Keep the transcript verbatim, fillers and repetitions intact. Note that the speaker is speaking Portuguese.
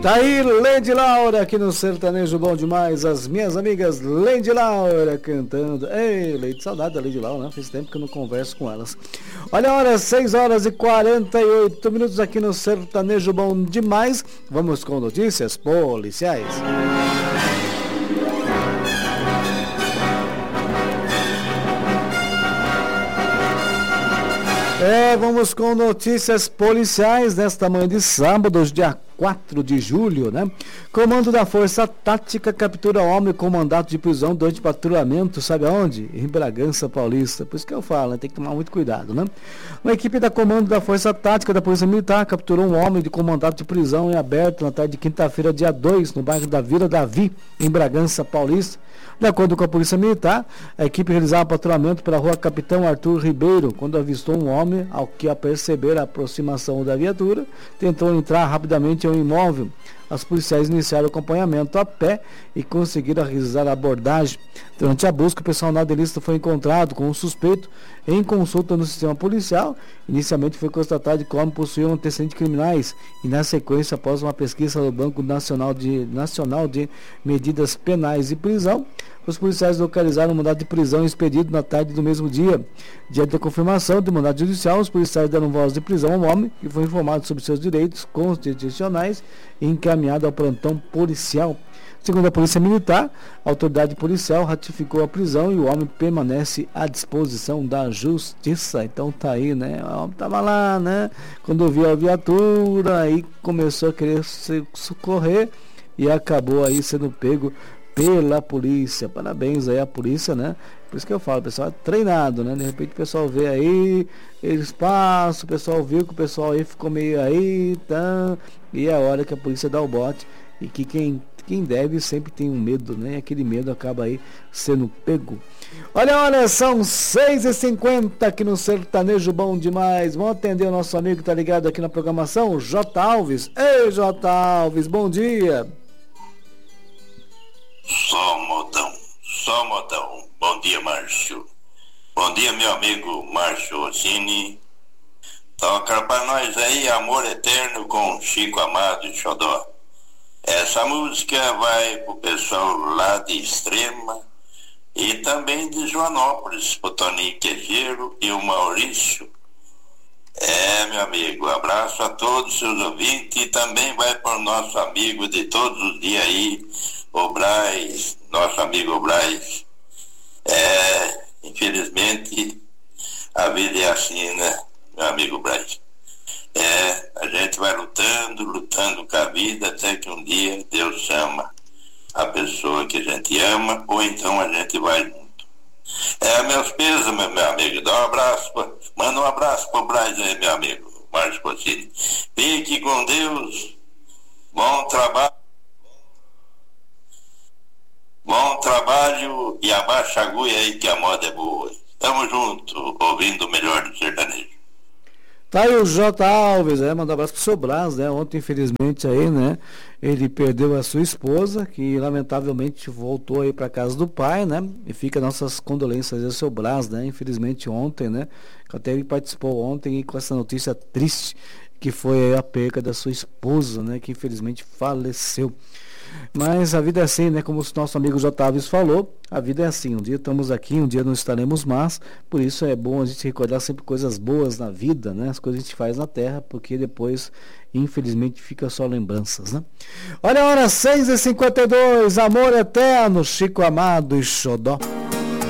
Tá aí Lady Laura aqui no Sertanejo Bom Demais, as minhas amigas Lady Laura cantando. Ei, Lady, saudade da Lady Laura, né? Faz tempo que eu não converso com elas. Olha a hora, seis horas e quarenta e oito minutos aqui no Sertanejo Bom Demais. Vamos com notícias policiais. É, vamos com notícias policiais nesta manhã de sábado, dia quatro de julho, né? Comando da Força Tática captura homem com mandato de prisão durante patrulhamento, sabe aonde? Em Bragança Paulista. Por isso que eu falo, né? Tem que tomar muito cuidado, né? Uma equipe da Comando da Força Tática da Polícia Militar capturou um homem de com mandato de prisão em aberto na tarde de quinta-feira, dia dois, no bairro da Vila Davi, em Bragança Paulista. De acordo com a Polícia Militar, a equipe realizava patrulhamento pela rua Capitão Arthur Ribeiro, quando avistou um homem, ao que a perceber a aproximação da viatura, tentou entrar rapidamente em um imóvel. As policiais iniciaram o acompanhamento a pé e conseguiram realizar a abordagem. Durante a busca, o personal da ilícita foi encontrado com um suspeito em consulta no sistema policial. Inicialmente foi constatado que o homem possuía um antecedente criminais e, na sequência, após uma pesquisa no Banco Nacional de, Nacional de Medidas Penais e Prisão, os policiais localizaram o mandado de prisão expedido na tarde do mesmo dia. Diante da confirmação do mandado judicial, os policiais deram voz de prisão ao homem, que foi informado sobre seus direitos constitucionais e encaminhado ao plantão policial. Segundo a Polícia Militar, a autoridade policial ratificou a prisão e o homem permanece à disposição da justiça. Então tá aí, né? O homem tava lá, né? Quando viu a viatura, aí começou a querer se socorrer e acabou aí sendo pego pela polícia. Parabéns aí à polícia, né? Por isso que eu falo, o pessoal é treinado, né? De repente o pessoal vê aí, eles passam, o pessoal viu que o pessoal aí ficou meio aí, tá? E é a hora que a polícia dá o bote e que quem, quem deve sempre tem um medo, né? E aquele medo acaba aí sendo pego. Olha, olha, são seis e cinquenta aqui no Sertanejo Bom Demais. Vamos atender o nosso amigo que tá ligado aqui na programação, J. Alves. Ei, J. Alves, bom dia. Só modão, só modão. Bom dia, Márcio. Bom dia, meu amigo Márcio Ossini. Toca pra nós aí Amor Eterno com Chico Amado e Xodó. Essa música vai pro pessoal lá de Extrema e também de Joanópolis, o Toninho Quejeiro e o Maurício. É, meu amigo, abraço a todos os seus ouvintes e também vai para o nosso amigo de todos os dias aí, o Braz, nosso amigo Braz. É, infelizmente, a vida é assim, né, meu amigo Braz? É, a gente vai lutando, lutando com a vida, até que um dia Deus chama a pessoa que a gente ama, ou então a gente vai junto. É, meus pesos, meu, meu amigo, dá um abraço, manda um abraço pro Braz aí, meu amigo, Márcio Cossini. Fique com Deus, bom trabalho. Bom trabalho e abaixa a agulha aí que a moda é boa. Tamo junto, ouvindo o melhor do sertanejo. Tá aí o J. Alves, é, manda um abraço pro seu Brás, né? Ontem, infelizmente, aí, né? Ele perdeu a sua esposa, que lamentavelmente voltou aí pra casa do pai, né? E fica nossas condolências ao seu Brás, né? Infelizmente ontem, né? Até ele participou ontem e com essa notícia triste, que foi aí a perca da sua esposa, né? Que infelizmente faleceu. Mas a vida é assim, né? Como o nosso amigo J. Alves falou, a vida é assim, um dia estamos aqui, um dia não estaremos mais, por isso é bom a gente recordar sempre coisas boas na vida, né? As coisas que a gente faz na terra, porque depois, infelizmente, fica só lembranças, né? Olha a hora, seis e cinquenta e dois, Amor Eterno, Chico Amado e Xodó.